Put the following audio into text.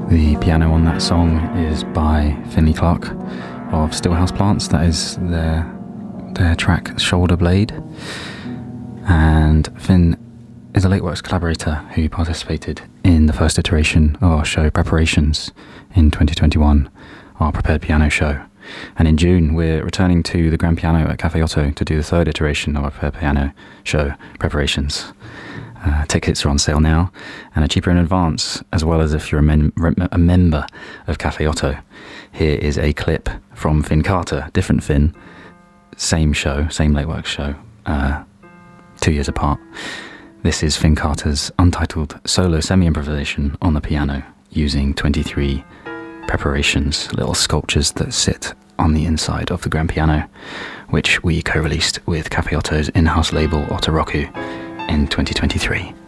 The piano on that song is by Finley Clark of Stillhouse Plants. That is their track Shoulder Blade. And Finn is a Lakeworks collaborator who participated in the first iteration of our show Preparations in 2021, our prepared piano show. And in June, we're returning to the Grand Piano at Cafe Otto to do the third iteration of our prepared piano show Preparations. Tickets are on sale now and are cheaper in advance, as well as if you're a member of Cafe Otto. Here is a clip from Finn Carter, different Finn, same show, same Lakeworks show, 2 years apart. This is Finn Carter's untitled solo semi-improvisation on the piano using 23 preparations, little sculptures that sit on the inside of the grand piano, which we co-released with Cafe Otto's in-house label Otoroku in 2023.